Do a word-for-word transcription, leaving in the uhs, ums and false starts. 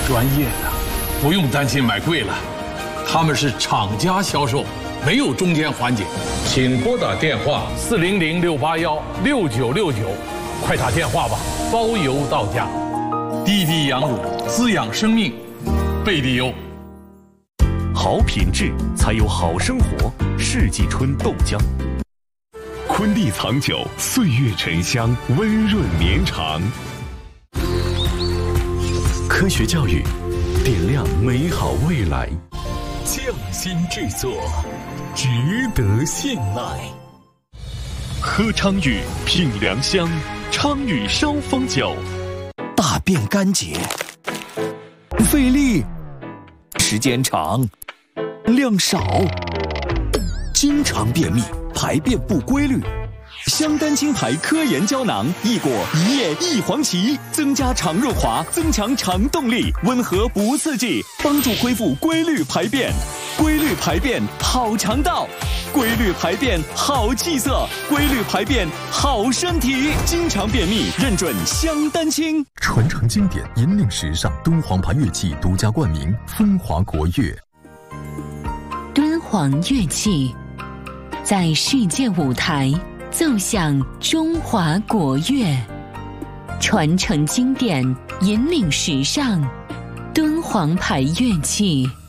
专业的，不用担心买贵了。他们是厂家销售，没有中间环节。请拨打电话四零零六八幺六九六九，快打电话吧，包邮到家。滴滴羊乳滋养生命，贝蒂优。 好品质才有好生活。世纪春豆浆。昆弟藏酒，岁月沉香，温润绵长。科学教育，点亮美好未来。匠心制作，值得信赖。喝昌裕，品良乡，昌裕烧风酒。 大便干结，费力，时间长，量少，经常便秘，排便不规律。香丹青牌科研胶囊，益果一叶一黄芪，增加肠润滑，增强肠动力，温和不刺激，帮助恢复规律排便。规律排便好肠道，规律排便好气色，规律排便好身体。经常便秘认准香丹青， 传承经典，引领时尚。敦煌牌乐器独家冠名，风华国乐。 敦煌乐器在世界舞台奏响中华国乐，传承经典，引领时尚。敦煌牌乐器。